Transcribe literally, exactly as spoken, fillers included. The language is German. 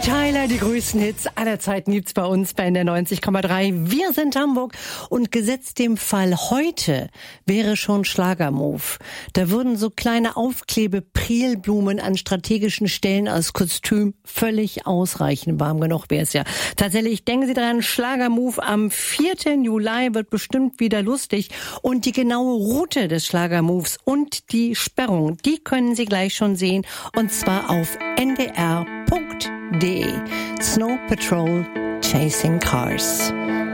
Tyler, die größten Hits aller Zeiten gibt's bei uns bei N D R neunzig Komma drei. Wir sind Hamburg und gesetzt dem Fall heute wäre schon Schlagermove. Da würden so kleine Aufklebe-Prilblumen an strategischen Stellen als Kostüm völlig ausreichen. Warm genug wäre es ja. Tatsächlich, denken Sie dran, Schlagermove am vierten Juli wird bestimmt wieder lustig. Und die genaue Route des Schlagermoves und die Sperrung, die können Sie gleich schon sehen. Und zwar auf N D R Punkt D E. Snow Patrol Chasing Cars.